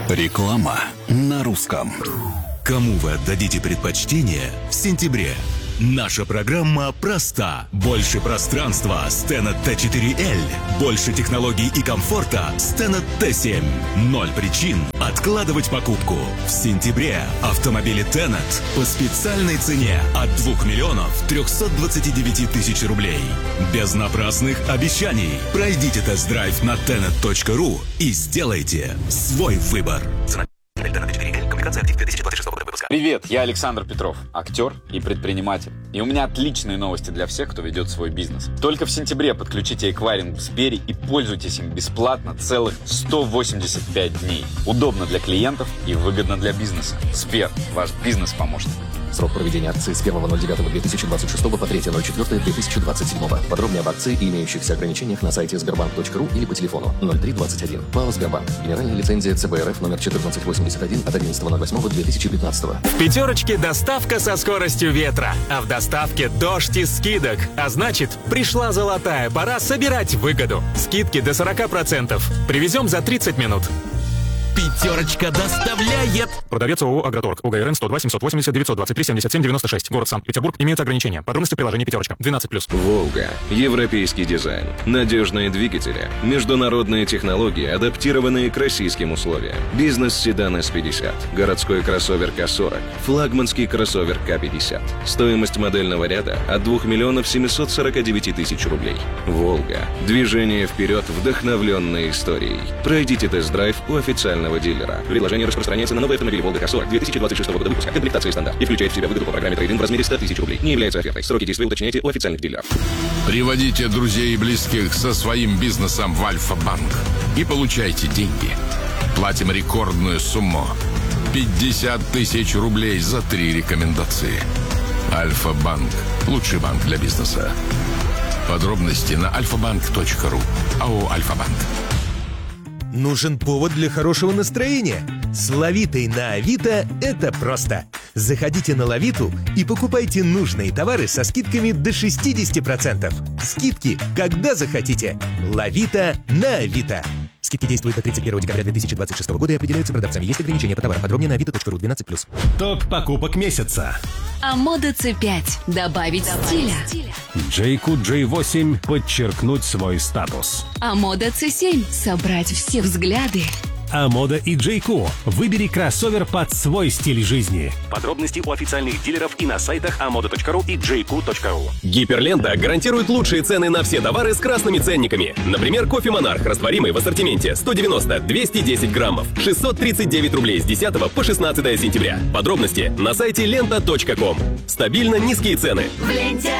Реклама на русском. Кому вы отдадите предпочтение в сентябре? Наша программа проста. Больше пространства с Tenet T4L. Больше технологий и комфорта с Tenet T7. 0 причин откладывать покупку. В сентябре автомобили Tenet по специальной цене от 2 миллионов 329 тысяч рублей. Без напрасных обещаний. Пройдите тест-драйв на tenet.ru и сделайте свой выбор. Привет, я Александр Петров, актер и предприниматель. И у меня отличные новости для всех, кто ведет свой бизнес. Только в сентябре подключите эквайринг в Сбере и пользуйтесь им бесплатно целых 185 дней. Удобно для клиентов и выгодно для бизнеса. Сбер, ваш бизнес-помощник. Срок проведения акции с 1.09.2026 по 3.04.2027. Подробнее об акции и имеющихся ограничениях на сайте sberbank.ru или по телефону 0321. ПАО «Сбербанк». Генеральная лицензия ЦБРФ номер 1481 от 11.08.2015. В пятерочке доставка со скоростью ветра, а в доставке дождь из скидок. А значит, пришла золотая пора собирать выгоду. Скидки до 40%. Привезем за 30 минут. Пятерочка доставляет. Продавец ООО «Агроторг». УГРН 102 780 923 77 96. Город Санкт-Петербург. Имеются ограничения. Подробности в приложении «Пятерочка». 12+. «Волга». Европейский дизайн. Надежные двигатели. Международные технологии, адаптированные к российским условиям. Бизнес-седан S50. Городской кроссовер К40. Флагманский кроссовер К50. Стоимость модельного ряда от 2 миллионов 749 тысяч рублей. «Волга». Движение вперед, вдохновленное историей. Пройдите тест-драйв у официального дилера. Предложение распространяется на новые автомобили «Волга К40» 2026 года выпуска. Комплектация стандарт. И включает в себя выгоду по программе трейд-ин в размере 100 тысяч рублей. Не является офертой. Сроки действия уточняйте у официальных дилеров. Приводите друзей и близких со своим бизнесом в Альфа-банк и получайте деньги. Платим рекордную сумму. 50 тысяч рублей за 3 рекомендации. Альфа-банк. Лучший банк для бизнеса. Подробности на alfabank.ru. АО «Альфа-банк». Нужен повод для хорошего настроения? С Лавитой на Авито это просто. Заходите на Лавиту и покупайте нужные товары со скидками до 60%. Скидки, когда захотите. Лавита на Авито. Скидки действуют до 31 декабря 2026 года и определяются продавцами. Есть ограничения по товарам. Подробнее на avito.ru 12+. Топ покупок месяца. Амода C5. Добавить стиля. Джейку J8 подчеркнуть свой статус. Амода C7. Собрать все взгляды. Амода и Джейку. Выбери кроссовер под свой стиль жизни. Подробности у официальных дилеров и на сайтах amoda.ru и jayco.ru. Гиперлента гарантирует лучшие цены на все товары с красными ценниками. Например, кофе «Монарх» растворимый в ассортименте 190-210 граммов. 639 рублей с 10 по 16 сентября. Подробности на сайте lenta.com. Стабильно низкие цены. В ленте.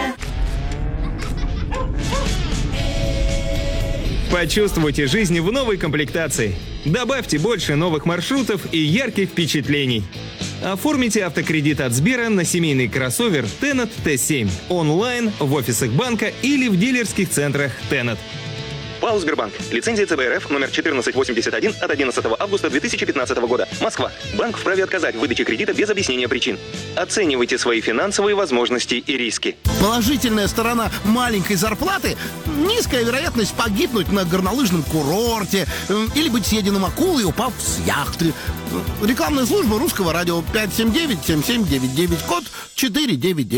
Почувствуйте жизнь в новой комплектации. Добавьте больше новых маршрутов и ярких впечатлений. Оформите автокредит от Сбера на семейный кроссовер Tenet T7 онлайн, в офисах банка или в дилерских центрах Tenet. ПАО «Сбербанк». Лицензия ЦБРФ номер 1481 от 11 августа 2015 года. Москва. Банк вправе отказать в выдаче кредита без объяснения причин. Оценивайте свои финансовые возможности и риски. Положительная сторона маленькой зарплаты – низкая вероятность погибнуть на горнолыжном курорте или быть съеденным акулой, упав с яхты. Рекламная служба русского радио 579-7799, код 499.